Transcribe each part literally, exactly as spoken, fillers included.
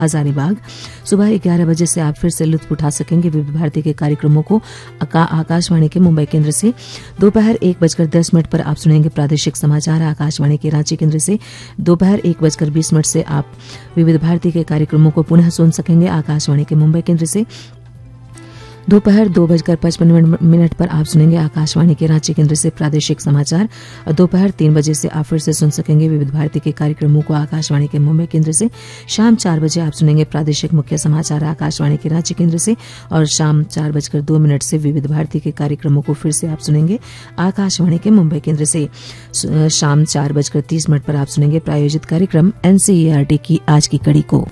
हजारीबाग। सुबह ग्यारह बजे से आप फिर से लुत्फ उठा सकेंगे विविध भारती के कार्यक्रमों को आकाशवाणी के मुंबई केंद्र से। दोपहर एक बजकर दस मिनट पर आप सुनेंगे प्रादेशिक समाचार आकाशवाणी के रांची केंद्र से। दोपहर एक बजकर बीस मिनट से आप विविध भारती के कार्यक्रमों को पुनः सुन सकेंगे आकाशवाणी के मुंबई केंद्र से। दोपहर दो बजकर पचपन मिनट पर आप सुनेंगे आकाशवाणी के रांची केंद्र से प्रादेशिक समाचार। और दोपहर तीन बजे से आप फिर से सुन सकेंगे विविध भारती के कार्यक्रमों को आकाशवाणी के मुंबई केंद्र से। शाम चार बजे आप सुनेंगे प्रादेशिक मुख्य समाचार आकाशवाणी के रांची केंद्र से। और शाम चार बजकर दो मिनट से विविध भारती के कार्यक्रमों को फिर से आप सुनेंगे आकाशवाणी के मुंबई केंद्र से। शाम चार बजकर तीस मिनट पर आप सुनेंगे प्रायोजित कार्यक्रम एनसीईआरटी की आज की कड़ी को।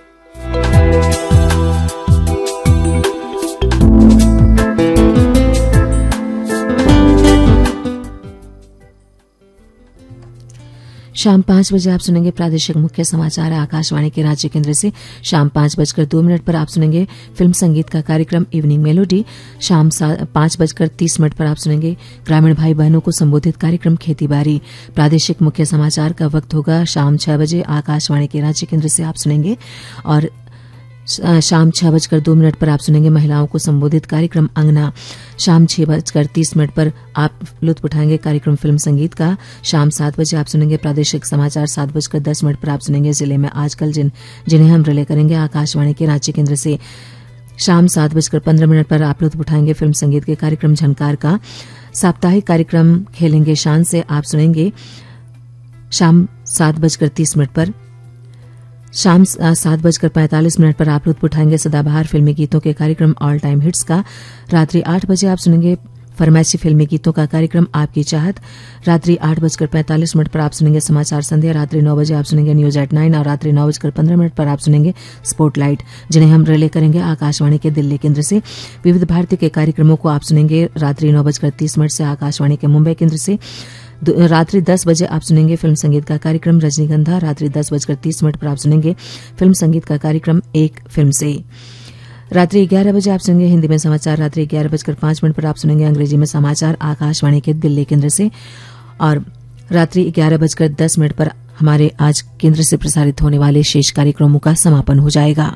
शाम पांच बजे आप सुनेंगे प्रादेशिक मुख्य समाचार आकाशवाणी के रांची केंद्र से। शाम पांच बजकर दो मिनट पर आप सुनेंगे फिल्म संगीत का कार्यक्रम इवनिंग मेलोडी। शाम पांच बजकर तीस मिनट पर आप सुनेंगे ग्रामीण भाई बहनों को संबोधित कार्यक्रम खेती बारी। प्रादेशिक मुख्य समाचार का वक्त होगा शाम छह बजे आकाशवाणी के रांची केंद्र से आप सुनेंगे। और शाम छह बजकर दो मिनट पर आप सुनेंगे महिलाओं को संबोधित कार्यक्रम अंगना। शाम छह बजकर तीस मिनट पर आप लुत्फ उठाएंगे कार्यक्रम फिल्म संगीत का। शाम सात बजे आप सुनेंगे प्रादेशिक समाचार। सात बजकर दस मिनट पर आप सुनेंगे जिले में आजकल जिन जिन्हें हम रिले करेंगे आकाशवाणी के रांची केंद्र से। शाम सात बजकर पंद्रह मिनट पर आप लुत्फ उठाएंगे फिल्म संगीत के कार्यक्रम झनकार का। साप्ताहिक कार्यक्रम खेलेंगे शान से आप सुनेंगे शाम सात बजकर तीस मिनट पर। शाम सात बजकर पैंतालीस मिनट पर आप लुत्फ उठाएंगे सदाबहार फिल्मी गीतों के कार्यक्रम ऑल टाइम हिट्स का। रात्रि आठ बजे आप सुनेंगे फरमाइशी फिल्मी गीतों का कार्यक्रम आपकी चाहत। रात्रि आठ बजकर पैंतालीस मिनट पर आप सुनेंगे समाचार संध्या। रात्रि नौ बजे आप सुनेंगे न्यूज एट नाइन। और रात्रि नौ बजकर पंद्रह मिनट पर आप सुनेंगे स्पॉटलाइट जिन्हें हम रिले करेंगे आकाशवाणी के दिल्ली केंद्र से। विविध भारती के कार्यक्रमों को आप सुनेंगे रात्रि नौ बजकर तीस मिनट से आकाशवाणी के मुंबई केंद्र से। रात्रि दस बजे आप सुनेंगे फिल्म संगीत का कार्यक्रम रजनीगंधा। रात्रि दस बजकर तीस मिनट पर आप सुनेंगे फिल्म संगीत का कार्यक्रम एक फिल्म से। रात्रि ग्यारह बजे आप सुनेंगे हिंदी में समाचार। रात्रि ग्यारह बजकर पांच मिनट पर आप सुनेंगे अंग्रेजी में समाचार आकाशवाणी के दिल्ली केंद्र से। और रात्रि ग्यारह बजकर दस मिनट पर हमारे आज केंद्र से प्रसारित होने वाले शेष कार्यक्रमों का समापन हो जाएगा।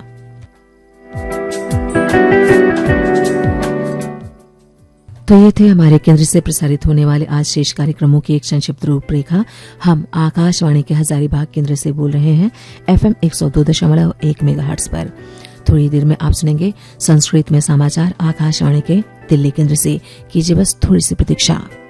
तो ये थे हमारे केंद्र से प्रसारित होने वाले आज शेष कार्यक्रमों की एक संक्षिप्त रूपरेखा। हम आकाशवाणी के हजारीबाग केंद्र से बोल रहे हैं एफएम एक सौ दो दशमलव एक मेगाहर्ट्ज पर। थोड़ी देर में आप सुनेंगे संस्कृत में समाचार आकाशवाणी के दिल्ली केंद्र से। कीजिए बस थोड़ी सी प्रतीक्षा।